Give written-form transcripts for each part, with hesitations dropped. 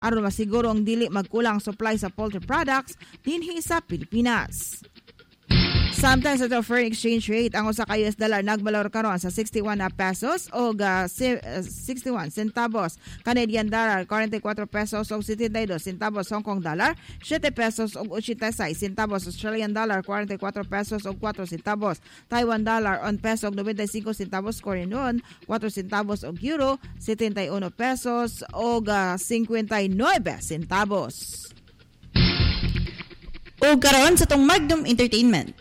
aron masigurong dili magkulang supply sa poultry products dinhi sa Pilipinas. Sometimes sa foreign exchange rate, ang usa ka US dollar nagbalor karon sa 61 pesos o 61 centavos. Canadian dollar 44 pesos o 72 centavos. Hong Kong dollar 7 pesos o 86 centavos. Australian dollar 44 pesos o 4 centavos. Taiwan dollar 1 peso o 95 centavos. Korean won 4 centavos o euro 71 pesos o 59 centavos. O karon sa tong Magnum Entertainment.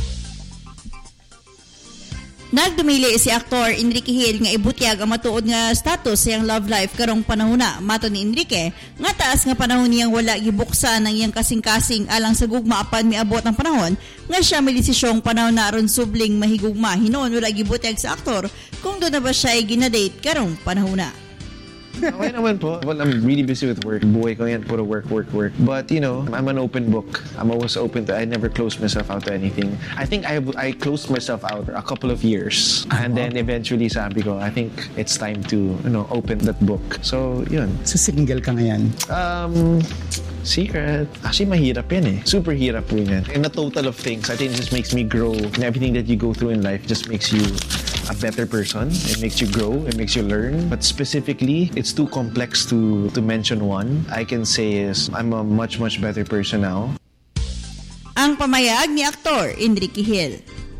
Nagdumili si aktor Enrique Hill nga ibutyag ang matuod nga status sa iyang love life karong panahona. Mato ni Enrique, nga taas nga panahon niyang wala gibuksan ang iyang kasing-kasing alang sa gugma apan miabot ang panahon nga siya may desisyong panahon na aron subling mahigugma. Hinon wala gibutyag sa aktor kung doon na ba siya ay ginadate karong panahona. Okay naman po. Well, I'm really busy with work. Buhay ko yan, puro work. But, I'm an open book. I'm always open to, I never close myself out to anything. I think I closed myself out for a couple of years. And then eventually, sabi ko, I think it's time to, open that book. So, yun. So, single ka ngayon? Secret. Actually, mahirap yan eh. Super hirap po yan. In a total of things, I think it just makes me grow. And everything that you go through in life just makes you a better person. It makes you grow. It makes you learn. But specifically, it's too complex to mention one. I can say is I'm a much, much better person now. Ang pamayag ni aktor Enrique Hill.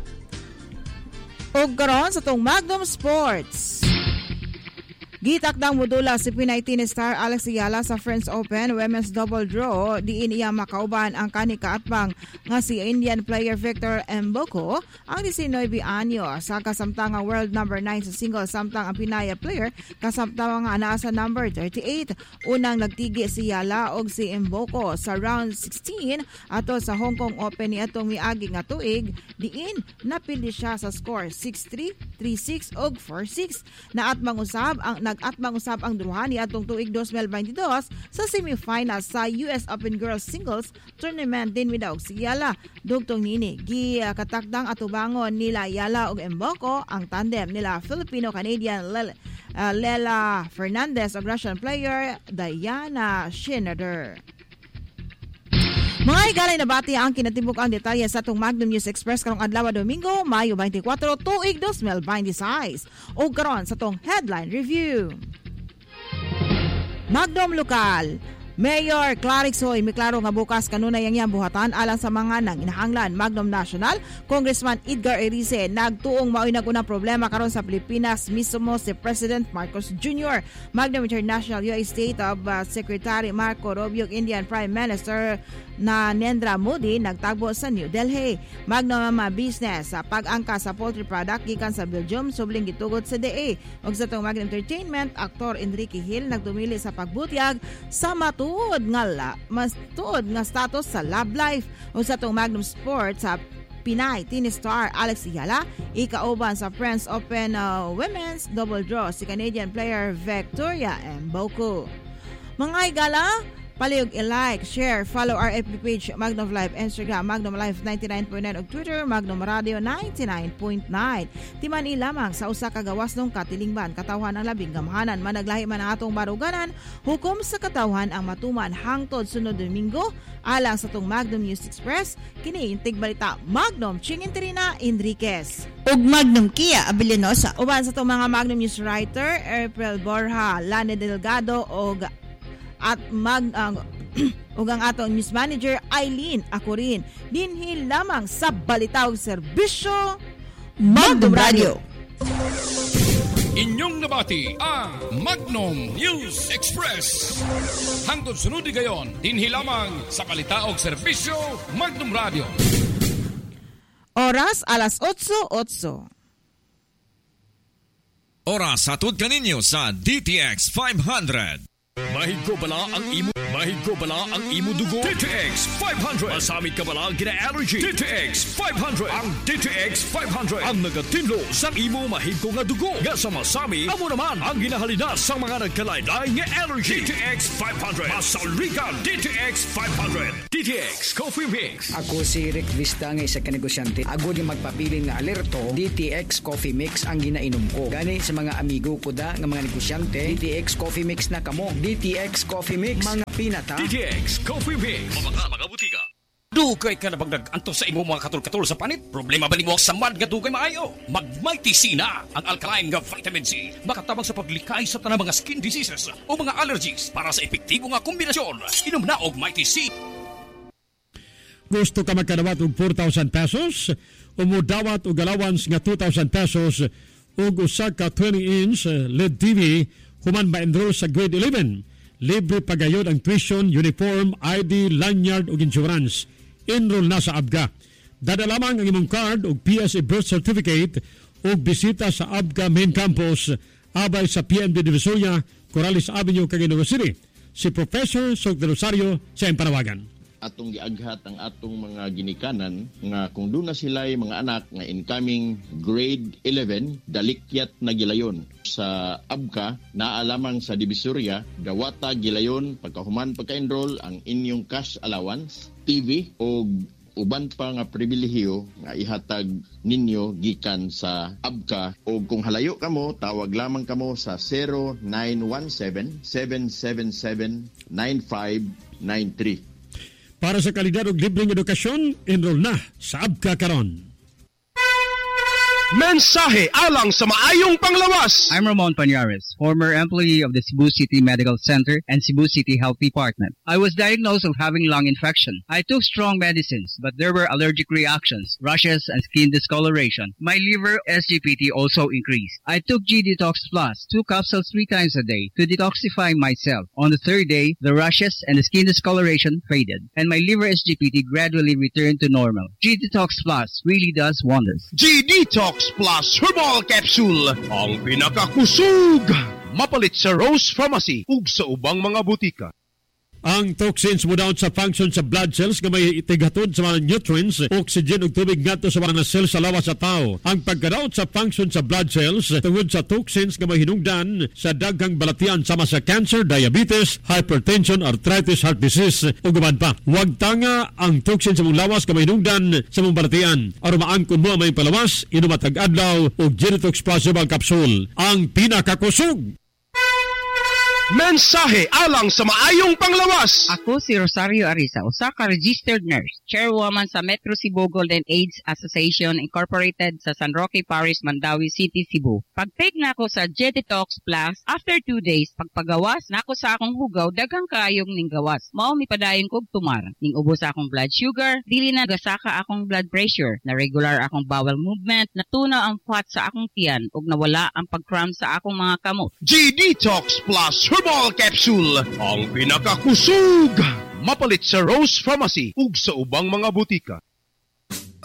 O karon sa tong Magnum Sports. Gitakdang modula si Pinay tennis star Alex Ayala sa French Open Women's Double Draw. Diin iya makauban ang kanikaatbang nga si Indian player Victor Mboko ang 19 anyo sa kasamtangang world number 9 sa single, samtang ang Pinaya player kasamtang nga anaa sa number 38. Unang nagtigi si Ayala og si Mboko sa round 16 ato sa Hong Kong Open ni atong miagi nga tuig. Diin napili siya sa score 6-3, 3-6 og 4-6. Naatmang usab ang duruhani atong tuig 2022 sa semifinals sa US Open Girls Singles Tournament din midaog si Ayala. Dugtong nini katakdang atubangon nila Ayala ug Mboko ang tandem nila Filipino-Canadian Lela Fernandez ug Russian player Diana Schneider. Mga igalay na bati ang kinatibuk ang detalye sa itong Magnum News Express karong adlaw Domingo, Mayo 24, tuig 2026. O karon sa itong headline review. Magnum Lokal. Mayor Clarix Hoy may klaro nga bukas kanunay ang iyang buhatan alang sa mga nanginahanglan. Magnum National, Congressman Edgar Erice nagtuong maoy nagunang problema karon sa Pilipinas mismo si President Marcos Jr. Magnum International US State of Secretary Marco Rubio, Indian Prime Minister Narendra Modi nagtagbo sa New Delhi. Magnum Business sa pag-angka sa poultry product gikan sa Belgium subling gitugot sa DA. Og sa tong Magnum Entertainment, aktor Enrique Hill nagdumili sa pagbutyag sa matuod nga status sa love life. O sa tong Magnum Sports, sa Pinay tennis star Alex Ayala ikauban sa French Open Women's Double Draw si Canadian player Victoria Mboko. Mga igala, palihog i-like, share, follow our FB page Magnum Live, Instagram Magnum Live 99.9 ug Twitter Magnum Radio 99.9. Timan ilamang sa usa ka gawas nung katilingban katawhan ang labing gamhanan, managlahi man ang atong baruganan, hukom sa katawhan ang matuman hangtod sunod Domingo alang sa tong Magnum News Express. Kini intig balita Magnum Chinginterina Enriquez ug Magnum Kia Abilinosa. Uban sa tong mga Magnum News writer April Borja, Lani Delgado og at ug ang atong news manager Eileen Acurin dinhi lamang sa balitaw serbisyo Magnum Radio. Inyong nabati ang Magnum News Express. Hangtod sunod gayon dinhi lamang sa balitaw serbisyo Magnum Radio. Oras alas 8:08. Oras hatod kaninyo sa DTX 500. Mahig ko bala ang imo dugo. DTX 500. Masamit ka bala gina allergy. DTX 500. Ang DTX 500 ang nagatinlo sa imo mahig ko nga dugo. Nga sa masami, amo naman ang ginahalina sa mga nagkalain-lain nga allergy. DTX 500. Masaulikan DTX 500. DTX Coffee Mix. Ako si Rick Vista nga isa ka negosyante. Ako di magpabilin nga alerto. DTX Coffee Mix ang ginainom ko. Gani sa mga amigo ko da nga mga negosyante, DTX Coffee Mix na kamo. DTX DTX Coffee Mix, mga pinata. DTX Coffee Mix. Mga butika. Dugay ka na bang nag-anto sa imo mga katul-katul sa panit? Problema ba nimo sa mad nga dugay maayo? Mag-Mighty C na ang alkaline nga vitamin C. Makatabang sa paglikay sa tanang mga skin diseases o mga allergies para sa epektibo nga kombinasyon. Inom na og Mighty C. Gusto ka magkadawat og 4,000 pesos? Umudawat og allowance nga 2,000 pesos ug usa ka 20-inch LED TV human ma-enroll sa grade 11. Libre pagayod ang tuition, uniform, ID, lanyard ug insurance. Enroll na sa ABGA. Dada lamang ang imong card o PSA birth certificate o bisita sa ABGA main campus abay sa PNB Divisoria, Corrales Avenue, Cagayan City. Si Professor Sok de Rosario sa panawagan. Atong giaghat ang atong mga ginikanan nga kung doon na sila'y mga anak nga incoming grade 11, dalikyat na gilayon. Sa ABGA, naalamang sa Divisoria, dawata gilayon pagkahuman pagka-enroll ang inyong cash allowance, TV o uban pa nga pribilehiyo nga ihatag ninyo gikan sa ABGA. O kung halayo kamo, tawag lamang kamo sa 0917-777-9593. Para sa kalidad ug libreng edukasyon, enroll na sa ABGA karon. Mensahe alang sa maayong panglawas. I'm Ramon Pañares, former employee of the Cebu City Medical Center and Cebu City Health Department. I was diagnosed of having lung infection. I took strong medicines, but there were allergic reactions, rashes, and skin discoloration. My liver SGPT also increased. I took G-Detox Plus, 2 capsules 3 times a day to detoxify myself. On the third day, the rashes and the skin discoloration faded, and my liver SGPT gradually returned to normal. G-Detox Plus really does wonders. G-Detox Plus Herbal Capsule, ang pinakakusog. Mapalit sa Rose Pharmacy ug sa ubang mga butika. Ang toxins mo daw sa function sa blood cells nga may itigatod sa mga nutrients, oxygen ug tubig ngadto sa mga cells sa lawas sa tao. Ang pagkadaot sa function sa blood cells tungod sa toxins nga may hinungdan sa daghang balatian sama sa cancer, diabetes, hypertension, arthritis, heart disease ug uban pa. Huwag tanga ang toxins sa mong lawas nga may hinungdan sa mong balatian. Aron maangkon mo ang may palawas, inom matag adlaw og G-Detox Plus Herbal Capsule, ang pinakakusog. Mensahe alang sa maayong panglawas. Ako si Rosario Arisa, usa ka registered nurse, chairwoman sa Metro Cebu Golden AIDS Association Incorporated sa San Roque Parish, Mandawi City, Cebu. Pag-take na ako sa G-Detox Plus, after 2 days, pagpagawas na ako sa akong hugaw, daghang kaayong ning gawas. Mao mi padayon kog tumar. Ning ubos akong blood sugar, dili na gasaka akong blood pressure, na regular akong bowel movement, natunaw ang fat sa akong tiyan, ug nawala ang pag-cramp sa akong mga kamot. G-Detox Plus Herbal Capsule, ang pinakakusog. Mapalit sa Rose Pharmacy ug sa ubang mga butika.